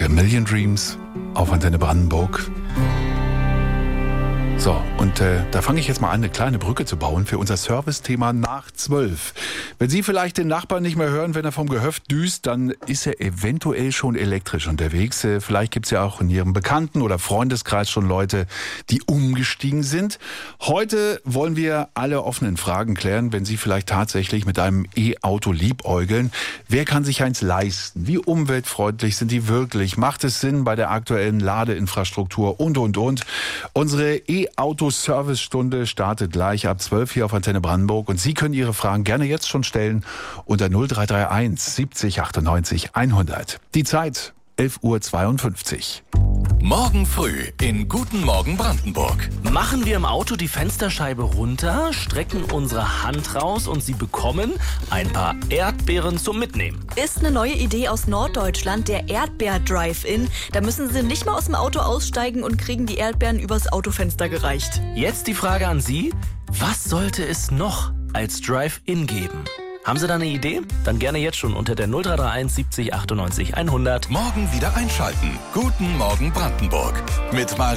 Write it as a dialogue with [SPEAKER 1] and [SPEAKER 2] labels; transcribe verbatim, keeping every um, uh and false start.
[SPEAKER 1] A Million Dreams auf Antenne Brandenburg. So, und äh, da fange ich jetzt mal an, eine kleine Brücke zu bauen für unser Service-Thema nach zwölf. Wenn Sie vielleicht den Nachbarn nicht mehr hören, wenn er vom Gehöft düst, dann ist er eventuell schon elektrisch unterwegs. Äh, vielleicht gibt's ja auch in Ihrem Bekannten- oder Freundeskreis schon Leute, die umgestiegen sind. Heute wollen wir alle offenen Fragen klären, wenn Sie vielleicht tatsächlich mit einem E-Auto liebäugeln. Wer kann sich eins leisten? Wie umweltfreundlich sind die wirklich? Macht es Sinn bei der aktuellen Ladeinfrastruktur? Und, und, und. Unsere E E-Auto-Service-Stunde startet gleich ab zwölf hier auf Antenne Brandenburg und Sie können Ihre Fragen gerne jetzt schon stellen unter null drei drei eins siebzig achtundneunzig hundert. Die Zeit elf Uhr zweiundfünfzig.
[SPEAKER 2] Morgen früh in Guten Morgen Brandenburg.
[SPEAKER 3] Machen wir im Auto die Fensterscheibe runter, strecken unsere Hand raus und Sie bekommen ein paar Erdbeeren zum Mitnehmen.
[SPEAKER 4] Ist eine neue Idee aus Norddeutschland, der Erdbeer-Drive-In. Da müssen Sie nicht mal aus dem Auto aussteigen und kriegen die Erdbeeren übers Autofenster gereicht.
[SPEAKER 3] Jetzt die Frage an Sie, was sollte es noch als Drive-In geben? Haben Sie da eine Idee? Dann gerne jetzt schon unter der null drei drei eins siebzig achtundneunzig hundert.
[SPEAKER 2] Morgen wieder einschalten. Guten Morgen Brandenburg. Mit Maria.